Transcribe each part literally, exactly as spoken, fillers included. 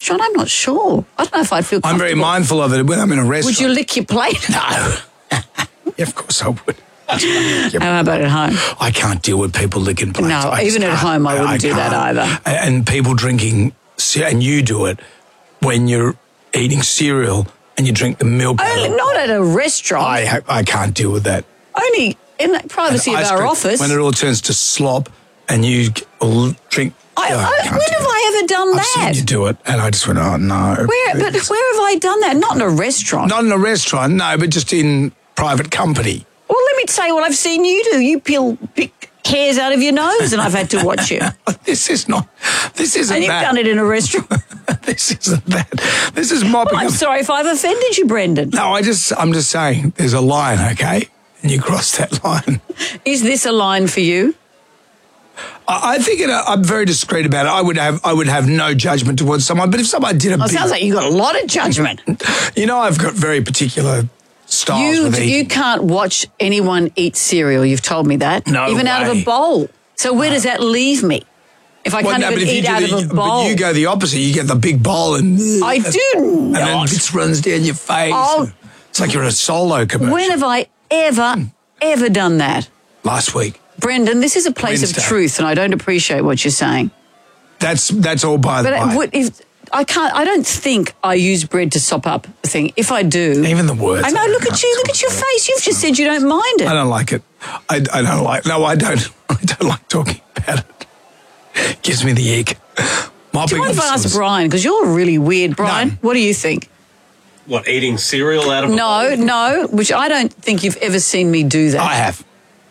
restaurant? I'm not sure. I don't know if I'd feel comfortable. I'm very mindful of it when I'm in a restaurant. Would you lick your plate? No. Yeah, of course I would. How about at home? I can't deal with people licking plates. No, I even just at can't. home I wouldn't I do that can't. either. And people drinking, ce- and you do it when you're eating cereal and you drink the milk. Only, not at a restaurant. I ha- I can't deal with that. Only in the privacy And of ice our cream, office. when it all turns to slop and you g- all drink. I, Oh, I, can't when do have that. I ever done I've that? seen you do it, and I just went, oh no. Where? But where have I done that? Not in a restaurant. Not in a restaurant, no, but just in private company. Well, let me tell you what I've seen you do. You peel pick hairs out of your nose, and I've had to watch you. This is not. This isn't And you've that. done it in a restaurant. This isn't that. This is mopping. Well, I'm up- sorry if I've offended you, Brendan. No, I just. I'm just saying. There's a line, okay, and you cross that line. Is this a line for you? I, I think it, I'm very discreet about it. I would have. I would have no judgment towards someone. But if someone did a Well, it big, sounds like you've got a lot of judgment. you know, I've got very particular styles You with you eating. can't watch anyone eat cereal. You've told me that. No Even out of way. a bowl. So where does that leave me? If I Well, can't no, but even if you eat do out the, of a bowl. But you go the opposite. You get the big bowl and I do and then not. bits runs down your face. Oh. It's like you're in a solo commercial. When have I ever, ever done that? Last week. Brendan, this is a place Wednesday. of truth, and I don't appreciate what you're saying. That's that's all by the But by. I, would, if, I can't. I don't think I use bread to sop up the thing. If I do, Even the words. I know. Look at you. Look at your face. You've just said you don't mind it. I don't like it. I, I don't like. No, I don't. I don't like talking about it. Gives me the ick. Do you mind if I ask Brian? Because you're really weird, Brian. No. What do you think? What, eating cereal out of a No, bowl? no. Which I don't think you've ever seen me do that. I have.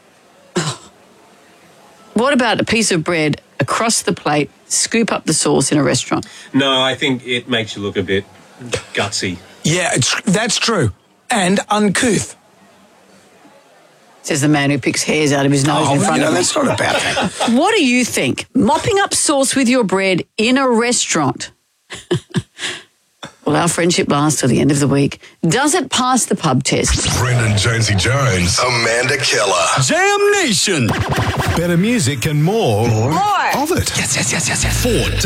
What about a piece of bread across the plate, scoop up the sauce in a restaurant? No, I think it makes you look a bit gutsy. Yeah, it's, that's true. And uncouth. Says the man who picks hairs out of his nose Oh, in front you know, of me. that's not about that. What do you think? Mopping up sauce with your bread in a restaurant. Well, our friendship lasts till the end of the week. Does it pass the pub test? Brendan Jonesy Jones, Amanda Keller. Jam Nation. Better music and more, More. of it. Yes, yes, yes, yes, yes. Four